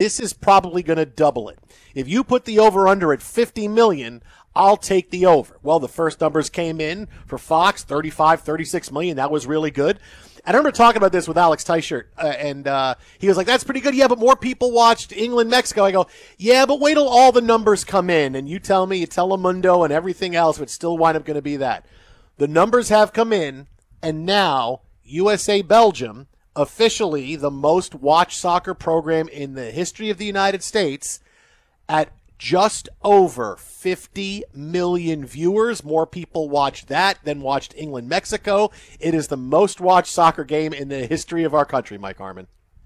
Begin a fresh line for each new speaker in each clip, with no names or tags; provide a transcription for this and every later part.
this is probably going to double it. If you put the over-under at 50 million, I'll take the over. Well, the first numbers came in for Fox, 35, 36 million. That was really good. And I remember talking about this with Alex Teichert, and he was like, that's pretty good. Yeah, but more people watched England, Mexico. I go, yeah, but wait till all the numbers come in, and you tell me, Telemundo and everything else, but still wind up going to be that. The numbers have come in, and now USA-Belgium, officially the most watched soccer program in the history of the United States, at just over 50 million viewers. More people watched that than watched England-Mexico. It is the most watched soccer game in the history of our country, Mike Harmon.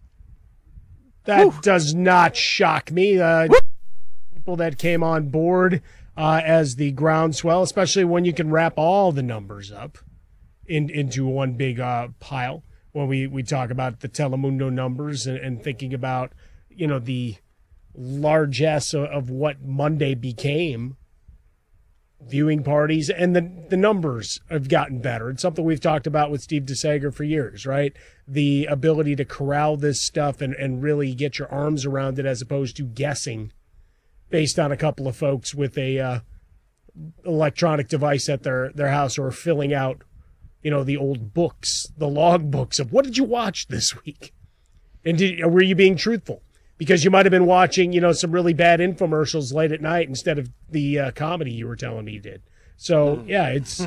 That does not shock me. People that came on board as the groundswell, especially when you can wrap all the numbers up into one big pile. When we talk about the Telemundo numbers and thinking about, the largesse of what Monday became, viewing parties, and the numbers have gotten better. It's something we've talked about with Steve DeSager for years, right? The ability to corral this stuff and really get your arms around it as opposed to guessing based on a couple of folks with a electronic device at their house or filling out, the old books, the log books of what did you watch this week? And were you being truthful? Because you might have been watching, some really bad infomercials late at night instead of the comedy you were telling me you did. So, yeah, it's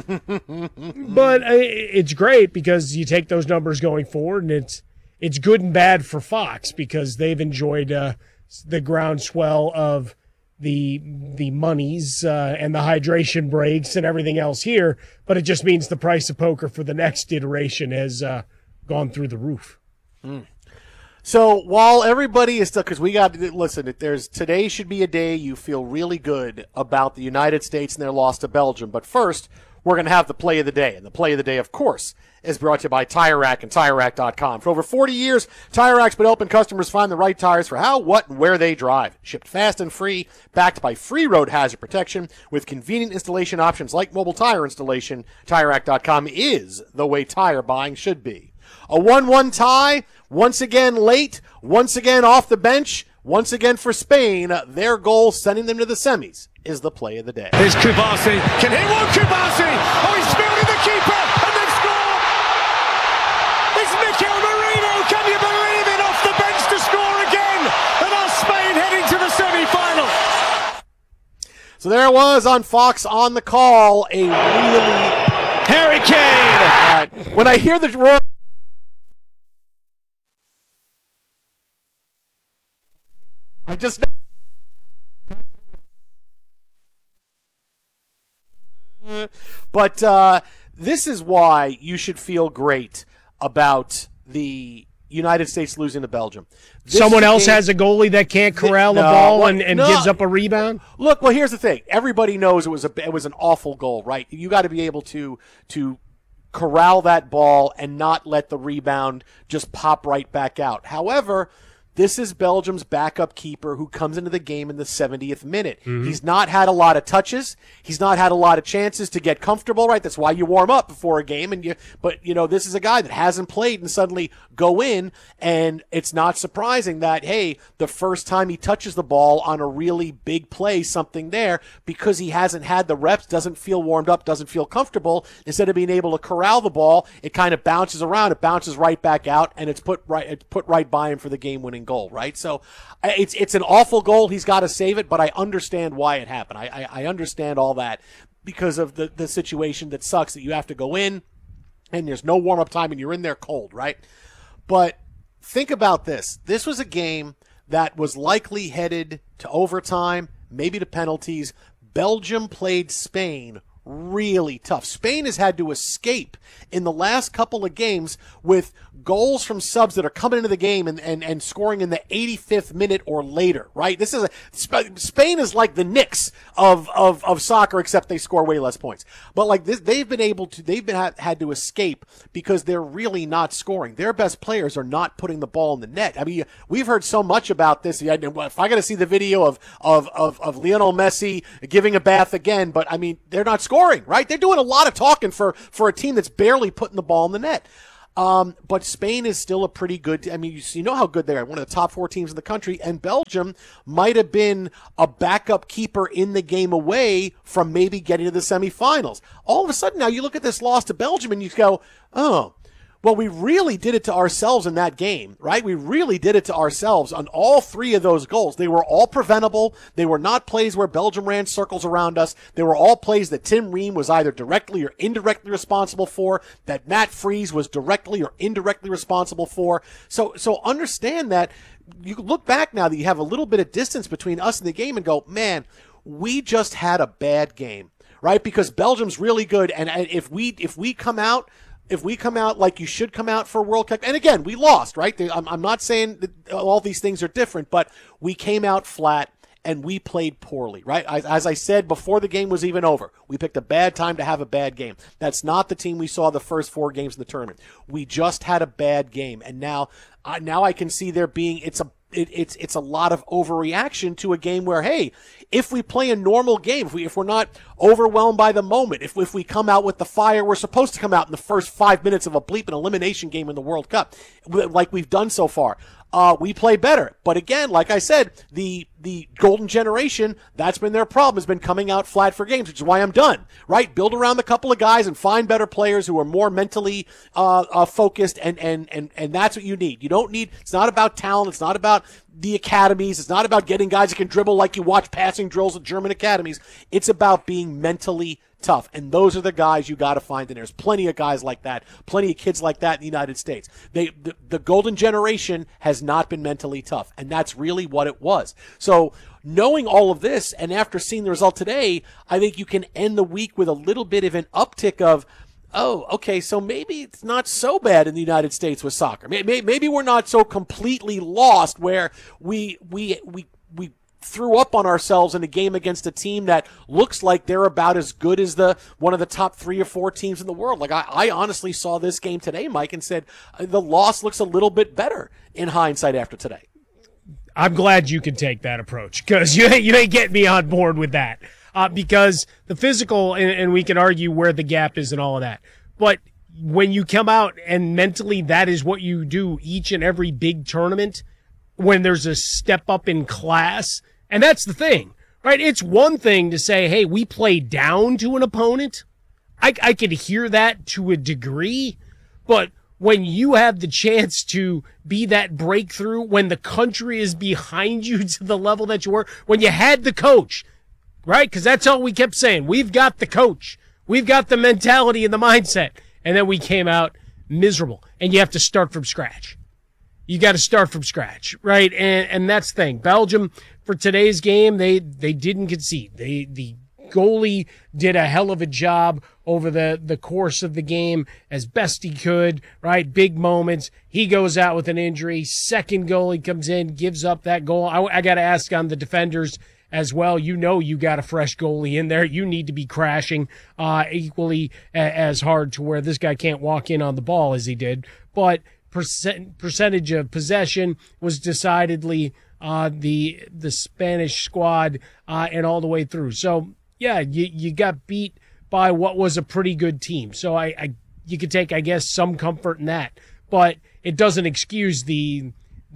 great because you take those numbers going forward, and it's good and bad for Fox because they've enjoyed the groundswell of the monies and the hydration breaks and everything else here, but it just means the price of poker for the next iteration has gone through the roof.
So while everybody is still, because we got to listen, today should be a day you feel really good about the United States and their loss to Belgium. But first, we're going to have the play of the day. And the play of the day, of course, is brought to you by Tire Rack and TireRack.com. For over 40 years, Tire Rack's been helping customers find the right tires for how, what, and where they drive. Shipped fast and free, backed by free road hazard protection, with convenient installation options like mobile tire installation. TireRack.com is the way tire buying should be. A 1-1 tie, once again late, once again off the bench, once again for Spain. Their goal, sending them to the semis, is the play of the day.
Here's Kubasi. Can hit one, Kubasi! Oh, he's fielding the keeper, and they've scored! It's Mikel Merino, can you believe it? Off the bench to score again! And our Spain heading to the semi-final.
So there it was on Fox on the call, a really...
Harry Kane!
When I hear the roar... I just... But this is why you should feel great about the United States losing to Belgium.
Someone else has a goalie that can't corral a ball and gives up a rebound?
Look, well, here's the thing. Everybody knows it was an awful goal, right? You got to be able to corral that ball and not let the rebound just pop right back out. However, this is Belgium's backup keeper who comes into the game in the 70th minute. Mm-hmm. He's not had a lot of touches. He's not had a lot of chances to get comfortable, right? That's why you warm up before a game. But this is a guy that hasn't played and suddenly go in, and it's not surprising that, hey, the first time he touches the ball on a really big play, something there, because he hasn't had the reps, doesn't feel warmed up, doesn't feel comfortable. Instead of being able to corral the ball, it kind of bounces around. It bounces right back out, and it's put right by him for the game-winning goal, right? So it's an awful goal. He's got to save it, but I understand why it happened. I understand all that because of the situation that sucks that you have to go in and there's no warm-up time and you're in there cold, right? But think about this. This was a game that was likely headed to overtime, maybe to penalties. Belgium played Spain really tough. Spain has had to escape in the last couple of games with goals from subs that are coming into the game and scoring in the 85th minute or later, right? Spain is like the Knicks of soccer, except they score way less points. But like this, they've had to escape because they're really not scoring. Their best players are not putting the ball in the net. I mean, we've heard so much about this. If I got to see the video of Lionel Messi giving a bath again, but I mean, they're not scoring, right? They're doing a lot of talking for a team that's barely putting the ball in the net. But Spain is still a pretty good. I mean, you know how good they are. One of the top 4 teams in the country, and Belgium might have been a backup keeper in the game away from maybe getting to the semifinals. All of a sudden, now you look at this loss to Belgium and you go, oh. Well, we really did it to ourselves in that game, right? We really did it to ourselves on all 3 of those goals. They were all preventable. They were not plays where Belgium ran circles around us. They were all plays that Tim Ream was either directly or indirectly responsible for, that Matt Freese was directly or indirectly responsible for. So understand that you look back now that you have a little bit of distance between us and the game and go, man, we just had a bad game, right? Because Belgium's really good. And if we come out like you should come out for a World Cup, and again, we lost, right? I'm not saying that all these things are different, but we came out flat and we played poorly, right? As I said before the game was even over, we picked a bad time to have a bad game. That's not the team we saw the first 4 games in the tournament. We just had a bad game, and now I can see there being it's a lot of overreaction to a game where, hey, if we play a normal game, if we're not overwhelmed by the moment, if we come out with the fire we're supposed to come out in the first 5 minutes of a bleep and elimination game in the World Cup, like we've done so far, we play better. But again, like I said, the golden generation, that's been their problem, has been coming out flat for games, which is why I'm done, right? Build around the couple of guys and find better players who are more mentally focused, and that's what you need. You don't need, it's not about talent, it's not about the academies, it's not about getting guys that can dribble like you watch passing drills at German academies. It's about being mentally tough, and those are the guys you got to find, and there's plenty of guys like that, plenty of kids like that in the United States. The golden generation has not been mentally tough, and that's really what it was. So knowing all of this, and after seeing the result today, I think you can end the week with a little bit of an uptick of, oh, okay, so maybe it's not so bad in the United States with soccer. Maybe we're not so completely lost where we threw up on ourselves in a game against a team that looks like they're about as good as one of the top 3 or 4 teams in the world. Like I honestly saw this game today, Mike, and said the loss looks a little bit better in hindsight after today.
I'm glad you can take that approach, because you ain't getting me on board with that. Because the physical, and we can argue where the gap is and all of that, but when you come out and mentally that is what you do each and every big tournament, when there's a step up in class, and that's the thing, right? It's one thing to say, hey, we play down to an opponent. I could hear that to a degree, but when you have the chance to be that breakthrough, when the country is behind you to the level that you were, when you had the coach, right? Because that's all we kept saying. We've got the coach. We've got the mentality and the mindset. And then we came out miserable. And you have to start from scratch. You got to start from scratch, right? And that's the thing. Belgium, for today's game, they didn't concede. The goalie did a hell of a job over the course of the game as best he could, right? Big moments. He goes out with an injury. Second goalie comes in, gives up that goal. I got to ask on the defenders as well. You know you got a fresh goalie in there. You need to be crashing equally as hard to where this guy can't walk in on the ball as he did. But percentage of possession was decidedly the Spanish squad and all the way through. So, yeah, you got beat by what was a pretty good team. So you could take, I guess, some comfort in that. But it doesn't excuse the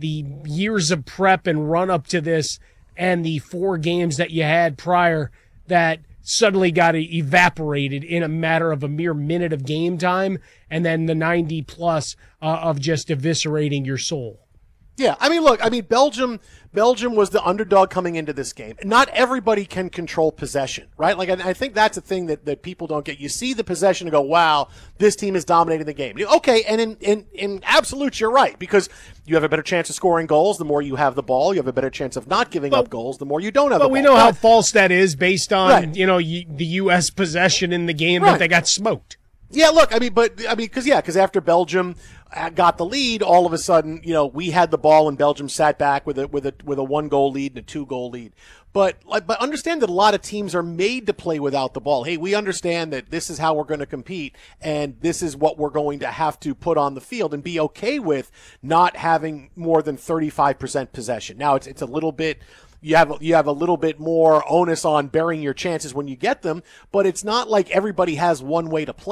years of prep and run up to this and the 4 games that you had prior that suddenly got evaporated in a matter of a mere minute of game time, and then the 90 plus of just eviscerating your soul.
Yeah, I mean, look, Belgium was the underdog coming into this game. Not everybody can control possession, right? Like, I think that's a thing that people don't get. You see the possession and go, wow, this team is dominating the game. Okay, and in absolute, you're right, because you have a better chance of scoring goals the more you have the ball. You have a better chance of not giving up goals the more you don't have the ball.
But we know how false that is based on, the U.S. possession in the game that they got smoked.
Yeah, look, because after Belgium got the lead, all of a sudden, we had the ball and Belgium sat back with a 1-goal lead and a 2-goal lead. But understand that a lot of teams are made to play without the ball. Hey, we understand that this is how we're going to compete, and this is what we're going to have to put on the field, and be okay with not having more than 35% possession. Now, it's a little bit. You have a little bit more onus on burying your chances when you get them, but it's not like everybody has one way to play.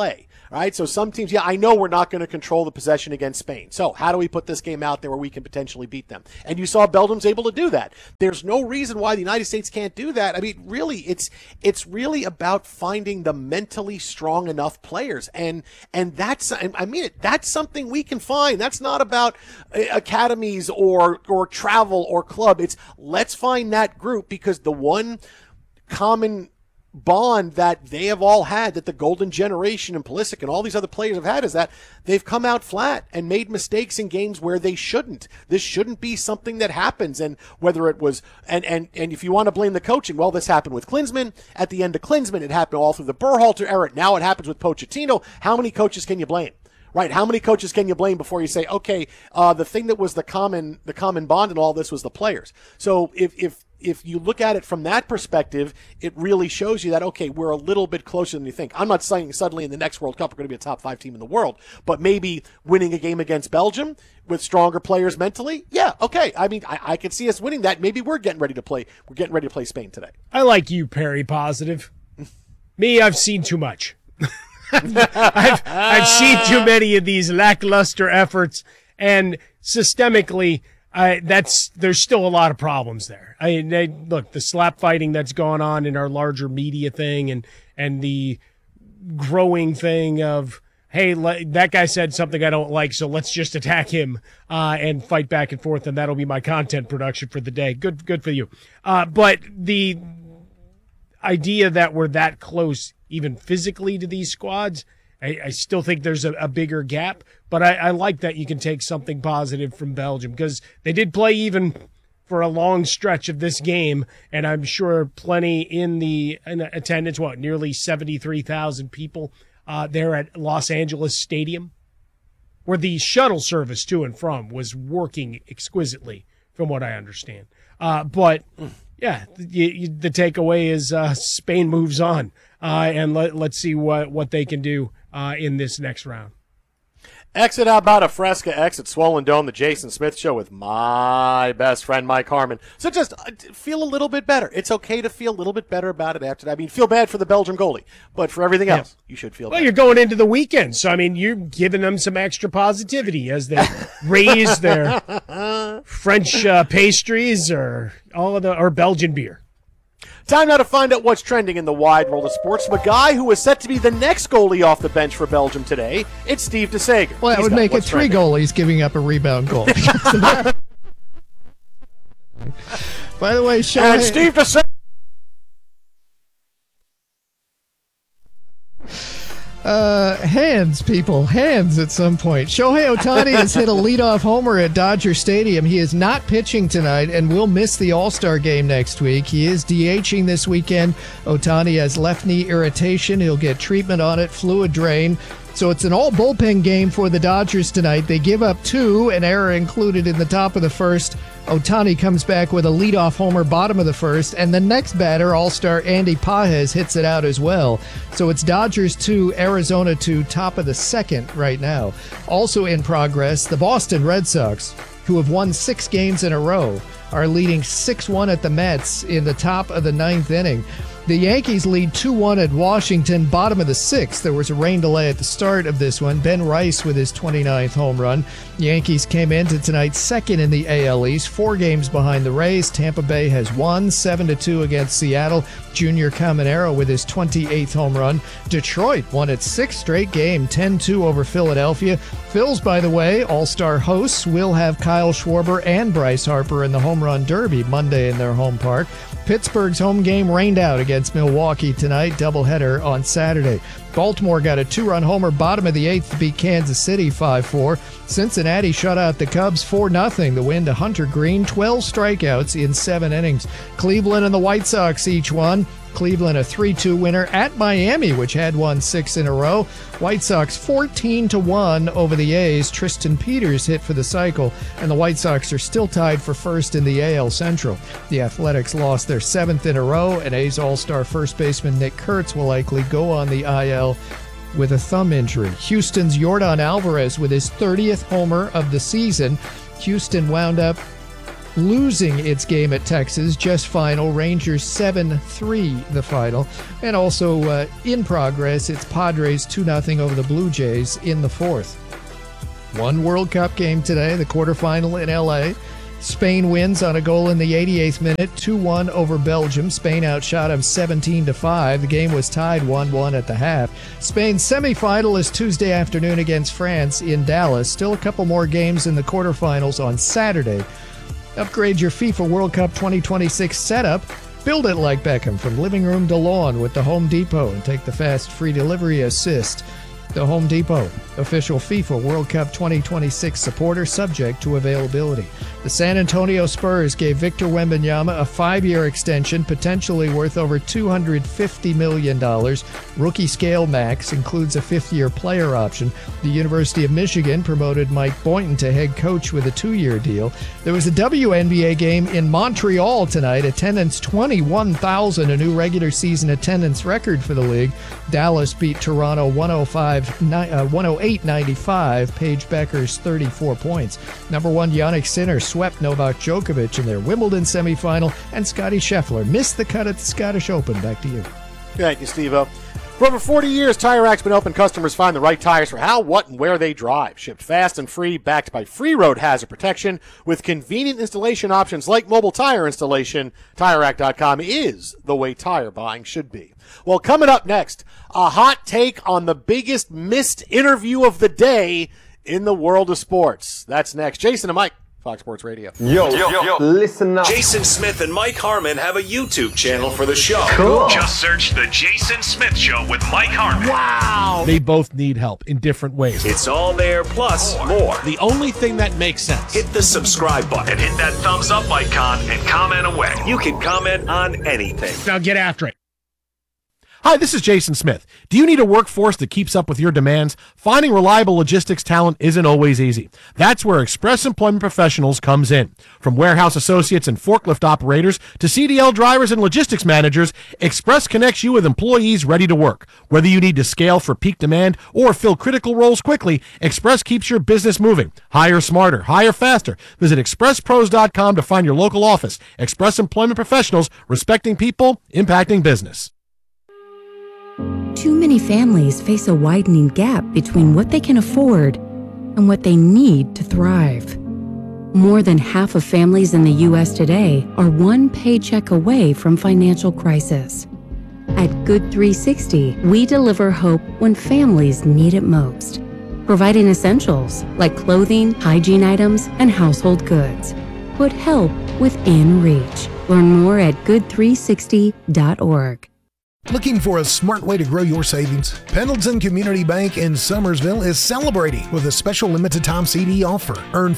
All right, so some teams, I know we're not going to control the possession against Spain. So how do we put this game out there where we can potentially beat them? And you saw Belgium's able to do that. There's no reason why the United States can't do that. I mean, really, it's really about finding the mentally strong enough players, and that's that's something we can find. That's not about academies or travel or club. It's let's find that group, because the one common bond that they have all had, that the golden generation and Pulisic and all these other players have had, is that they've come out flat and made mistakes in games where they shouldn't. This shouldn't be something that happens. And whether it was, and if you want to blame the coaching, well, this happened with Klinsmann. At the end of Klinsmann, it happened all through the Berhalter era. Now it happens with Pochettino. How many coaches can you blame? Right? How many coaches can you blame before you say, okay, the thing that was the common bond in all this was the players? So if you look at it from that perspective, it really shows you that, okay, we're a little bit closer than you think. I'm not saying suddenly in the next World Cup we're going to be a top 5 team in the world, but maybe winning a game against Belgium with stronger players mentally, yeah, okay. I mean, I could see us winning that. Maybe we're getting ready to play. We're getting ready to play Spain today.
I like you, Perry Positive. Me, I've seen too much. I've seen too many of these lackluster efforts, and systemically, there's still a lot of problems there. Look, the slap fighting that's gone on in our larger media thing, and the growing thing of, hey, that guy said something I don't like, so let's just attack him and fight back and forth, and that'll be my content production for the day. Good for you. But the idea that we're that close, even physically, to these squads, I still think there's a bigger gap, but I like that you can take something positive from Belgium, because they did play even for a long stretch of this game, and I'm sure plenty in attendance, nearly 73,000 people there at Los Angeles Stadium, where the shuttle service to and from was working exquisitely, from what I understand. But yeah, the takeaway is Spain moves on, and let's see what they can do in this next round.
Exit out about a Fresca, exit Swollen Dome, the Jason Smith Show with my best friend, Mike Harmon. So just feel a little bit better. It's okay to feel a little bit better about it after that. I mean, feel bad for the Belgian goalie, but for everything else, you should feel better.
Well, you're going into the weekend, so, I mean, you're giving them some extra positivity as they raise their French pastries or Belgian beer.
Time now to find out what's trending in the wide world of sports. From a guy who is set to be the next goalie off the bench for Belgium today, it's Steve DeSager.
Well, that would make it 3 goalies giving up a rebound goal. By the way,
and Steve DeSager.
Hands at some point. Shohei Ohtani has hit a leadoff homer at Dodger Stadium. He is not pitching tonight and will miss the All-Star game next week. He is DHing this weekend. Ohtani has left knee irritation. He'll get treatment on it, fluid drain. So it's an all-bullpen game for the Dodgers tonight. They give up 2, an error included in the top of the first. Ohtani comes back with a leadoff homer bottom of the first, and the next batter, All-Star Andy Pages, hits it out as well. So it's Dodgers 2, Arizona 2, top of the second right now. Also in progress, the Boston Red Sox, who have won 6 games in a row, are leading 6-1 at the Mets in the top of the 9th inning. The Yankees lead 2-1 at Washington, bottom of the 6th. There was a rain delay at the start of this one. Ben Rice with his 29th home run. Yankees came into tonight second in the AL East, 4 games behind the Rays. Tampa Bay has won 7-2 against Seattle. Junior Caminero with his 28th home run. Detroit won its 6th straight game, 10-2 over Philadelphia. Phils, by the way, all-star hosts, will have Kyle Schwarber and Bryce Harper in the home run derby Monday in their home park. Pittsburgh's home game rained out against Milwaukee tonight, doubleheader on Saturday. Baltimore got a 2-run homer bottom of the 8th to beat Kansas City 5-4. Cincinnati shut out the Cubs 4-0. The win to Hunter Green, 12 strikeouts in 7 innings. Cleveland and the White Sox each won. Cleveland a 3-2 winner at Miami, which had won 6 in a row. White Sox 14-1 over the A's. Tristan Peters hit for the cycle, and the White Sox are still tied for first in the AL Central. The Athletics lost their 7th in a row, and A's All-Star first baseman Nick Kurtz will likely go on the IL with a thumb injury. Houston's Yordan Alvarez with his 30th homer of the season. Houston wound up losing its game at Texas, just final. Rangers 7-3 the final. And also in progress, it's Padres 2-0 over the Blue Jays in the fourth. One World Cup game today, the quarterfinal in L.A. Spain wins on a goal in the 88th minute, 2-1 over Belgium. Spain outshot them 17-5. The game was tied 1-1 at the half. Spain's semifinal is Tuesday afternoon against France in Dallas. Still a couple more games in the quarterfinals on Saturday. Upgrade your FIFA World Cup 2026 setup. Build it like Beckham from living room to lawn with the Home Depot and take the fast free delivery assist. The Home Depot, official FIFA World Cup 2026 supporter, subject to availability. The San Antonio Spurs gave Victor Wembanyama a 5-year extension, potentially worth over $250 million. Rookie scale max includes a 5th-year player option. The University of Michigan promoted Mike Boynton to head coach with a 2-year deal. There was a WNBA game in Montreal tonight. Attendance 21,000, a new regular season attendance record for the league. Dallas beat Toronto 108-95. Paige Becker's 34 points. Number 1 Jannik Sinner swept Novak Djokovic in their Wimbledon semifinal, and Scottie Scheffler missed the cut at the Scottish Open. Back to you.
Thank you, Steve-O. For over 40 years, Tire Rack's been helping customers find the right tires for how, what, and where they drive. Shipped fast and free, backed by free road hazard protection with convenient installation options like mobile tire installation. TireRack.com is the way tire buying should be. Well, coming up next, a hot take on the biggest missed interview of the day in the world of sports. That's next. Jason and Mike, Fox Sports Radio.
Yo, listen up.
Jason Smith and Mike Harmon have a YouTube channel for the show.
Cool.
Just search The Jason Smith Show with Mike Harmon.
Wow.
They both need help in different ways.
It's all there, plus more.
The only thing that makes sense.
Hit the subscribe button
And hit that thumbs up icon and comment away.
You can comment on anything.
Now get after it.
Hi, this is Jason Smith. Do you need a workforce that keeps up with your demands? Finding reliable logistics talent isn't always easy. That's where Express Employment Professionals comes in. From warehouse associates and forklift operators to CDL drivers and logistics managers, Express connects you with employees ready to work. Whether you need to scale for peak demand or fill critical roles quickly, Express keeps your business moving. Hire smarter, hire faster. Visit expresspros.com to find your local office. Express Employment Professionals, respecting people, impacting business.
Too many families face a widening gap between what they can afford and what they need to thrive. More than half of families in the U.S. today are one paycheck away from financial crisis. At Good 360, we deliver hope when families need it most, providing essentials like clothing, hygiene items, and household goods. Put help within reach. Learn more at good360.org.
Looking for a smart way to grow your savings? Pendleton Community Bank in Summersville is celebrating with a special limited time CD offer. Earn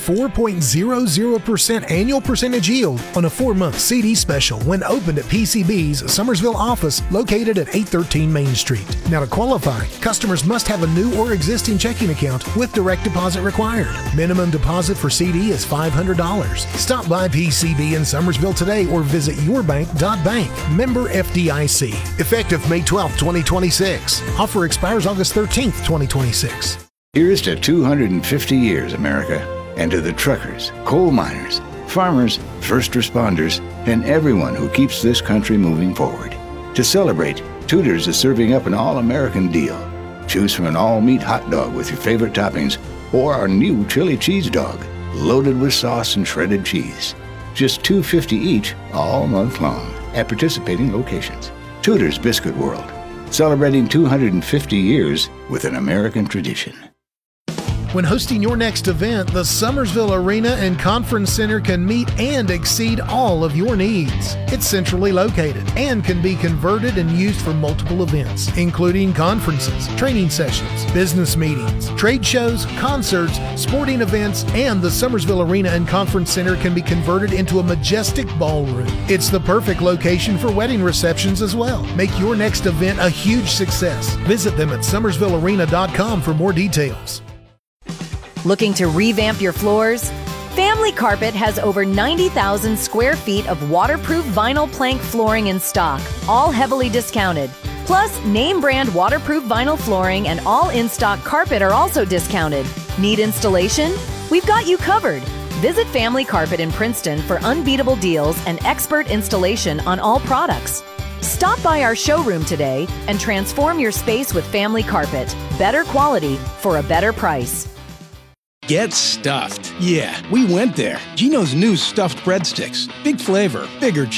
4.00% annual percentage yield on a 4-month CD special when opened at PCB's Summersville office located at 813 Main Street. Now to qualify, customers must have a new or existing checking account with direct deposit required. Minimum deposit for CD is $500. Stop by PCB in Summersville today or visit yourbank.bank. Member FDIC. Effective May 12, 2026. Offer expires August 13th, 2026.
Here's to 250 years, America, and to the truckers, coal miners, farmers, first responders, and everyone who keeps this country moving forward. To celebrate, Tudor's is serving up an all-American deal. Choose from an all-meat hot dog with your favorite toppings or our new chili cheese dog, loaded with sauce and shredded cheese. Just $2.50 each all month long at participating locations. Tudor's Biscuit World, celebrating 250 years with an American tradition.
When hosting your next event, the Summersville Arena and Conference Center can meet and exceed all of your needs. It's centrally located and can be converted and used for multiple events, including conferences, training sessions, business meetings, trade shows, concerts, sporting events, and the Summersville Arena and Conference Center can be converted into a majestic ballroom. It's the perfect location for wedding receptions as well. Make your next event a huge success. Visit them at summersvillearena.com for more details.
Looking to revamp your floors? Family Carpet has over 90,000 square feet of waterproof vinyl plank flooring in stock, all heavily discounted. Plus, name brand waterproof vinyl flooring and all in-stock carpet are also discounted. Need installation? We've got you covered. Visit Family Carpet in Princeton for unbeatable deals and expert installation on all products. Stop by our showroom today and transform your space with Family Carpet. Better quality for a better price.
Get stuffed. Yeah, we went there. Gino's new stuffed breadsticks. Big flavor, bigger